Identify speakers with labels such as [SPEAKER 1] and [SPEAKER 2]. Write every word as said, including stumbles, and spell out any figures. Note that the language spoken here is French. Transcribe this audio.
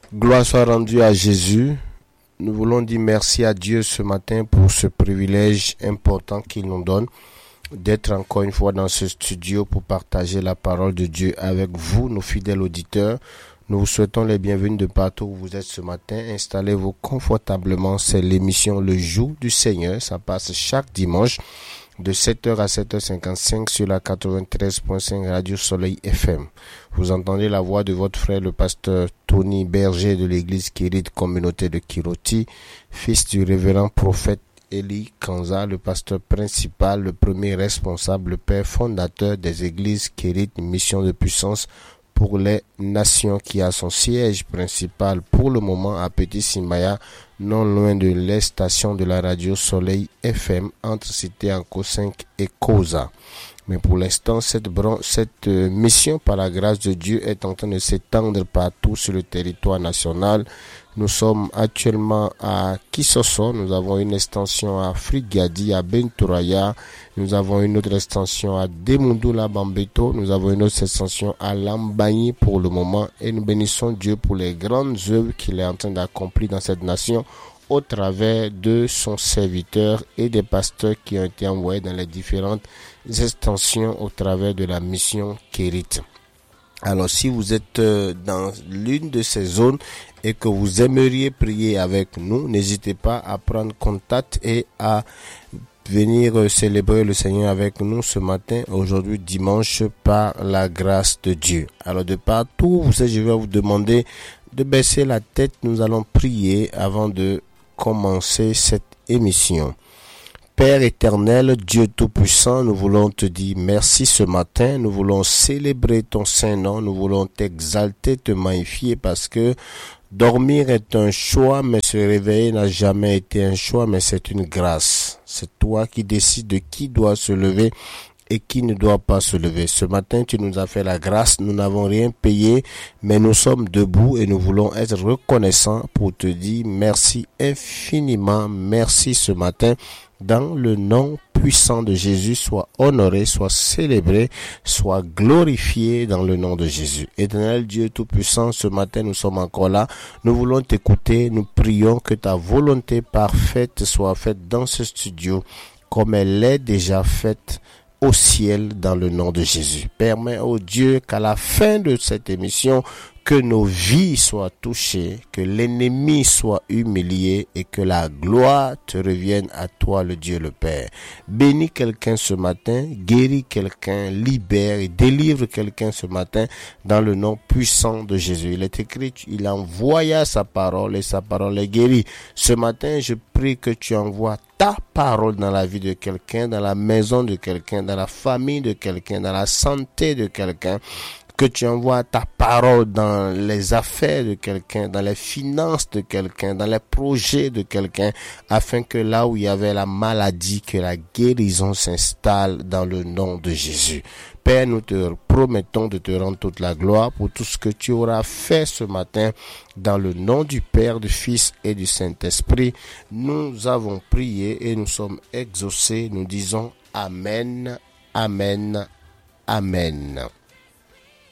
[SPEAKER 1] Gloire soit rendue à Jésus. Nous voulons dire merci à Dieu ce matin pour ce privilège important qu'il nous donne d'être encore une fois dans ce studio pour partager la parole de Dieu avec vous, nos fidèles auditeurs. Nous vous souhaitons les bienvenus de partout où vous êtes ce matin. Installez-vous confortablement. C'est l'émission Le Jour du Seigneur. Ça passe chaque dimanche de sept heures à sept heures cinquante-cinq sur la quatre-vingt-treize virgule cinq Radio Soleil F M. Vous entendez la voix de votre frère, le pasteur Tony Berger de l'église Kérite Communauté de Kiroti, fils du révérend prophète Eli Kanza, le pasteur principal, le premier responsable, le père fondateur des églises Kérite Mission de Puissance pour les nations, qui a son siège principal pour le moment à Petit Simaya, non loin de la station de la radio Soleil F M entre Cité Anco cinq et Koza. Mais pour l'instant, cette, bran- cette euh, mission par la grâce de Dieu est en train de s'étendre partout sur le territoire national. Nous sommes actuellement à Kisoso, nous avons une extension à Frigadi, à Benturaya, nous avons une autre extension à Demundula Bambeto, nous avons une autre extension à Lambagni pour le moment, et nous bénissons Dieu pour les grandes œuvres qu'il est en train d'accomplir dans cette nation au travers de son serviteur et des pasteurs qui ont été envoyés dans les différentes extensions au travers de la mission Kérite. Alors, si vous êtes dans l'une de ces zones et que vous aimeriez prier avec nous, n'hésitez pas à prendre contact et à venir célébrer le Seigneur avec nous ce matin, aujourd'hui dimanche, par la grâce de Dieu. Alors, de partout, vous savez, je vais vous demander de baisser la tête. Nous allons prier avant de commencer cette émission. Père éternel, Dieu Tout-Puissant, nous voulons te dire merci ce matin, nous voulons célébrer ton Saint-Nom, nous voulons t'exalter, te magnifier parce que dormir est un choix, mais se réveiller n'a jamais été un choix, mais c'est une grâce. C'est toi qui décides de qui doit se lever et qui ne doit pas se lever. Ce matin, tu nous as fait la grâce, nous n'avons rien payé, mais nous sommes debout et nous voulons être reconnaissants pour te dire merci infiniment, merci ce matin. Dans le nom puissant de Jésus, sois honoré, sois célébré, sois glorifié dans le nom de Jésus. Éternel Dieu Tout-Puissant, ce matin nous sommes encore là. Nous voulons t'écouter, nous prions que ta volonté parfaite soit faite dans ce studio comme elle est déjà faite au ciel dans le nom de Jésus. Permets, ô Dieu, qu'à la fin de cette émission, que nos vies soient touchées, que l'ennemi soit humilié et que la gloire te revienne à toi, le Dieu le Père. Bénis quelqu'un ce matin, guéris quelqu'un, libère et délivre quelqu'un ce matin dans le nom puissant de Jésus. Il est écrit, il envoya sa parole et sa parole est guérie. Ce matin, je prie que tu envoies ta parole dans la vie de quelqu'un, dans la maison de quelqu'un, dans la famille de quelqu'un, dans la santé de quelqu'un. Que tu envoies ta parole dans les affaires de quelqu'un, dans les finances de quelqu'un, dans les projets de quelqu'un, afin que là où il y avait la maladie, que la guérison s'installe dans le nom de Jésus. Père, nous te promettons de te rendre toute la gloire pour tout ce que tu auras fait ce matin dans le nom du Père, du Fils et du Saint-Esprit. Nous avons prié et nous sommes exaucés. Nous disons Amen, Amen, Amen.